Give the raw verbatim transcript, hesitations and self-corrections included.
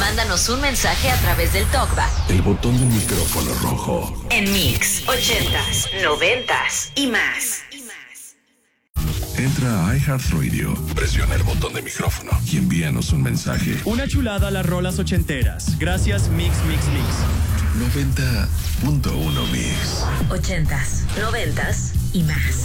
Mándanos un mensaje a través del TalkBack. El botón del micrófono rojo. En Mix, ochentas, noventas y más. Entra a iHeartRadio, presiona el botón de micrófono y envíanos un mensaje. Una chulada a las rolas ochenteras. Gracias, Mix, Mix, Mix. noventa punto uno Mix. Ochentas, noventas y más.